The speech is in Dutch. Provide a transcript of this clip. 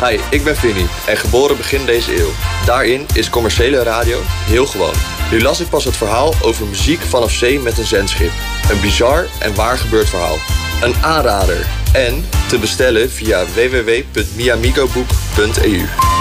Hi, ik ben Vinnie en geboren begin deze eeuw. Daarin is commerciële radio heel gewoon. Nu las ik pas het verhaal over muziek vanaf zee met een zendschip. Een bizar en waar gebeurd verhaal. Een aanrader. En te bestellen via www.miamigoboek.eu.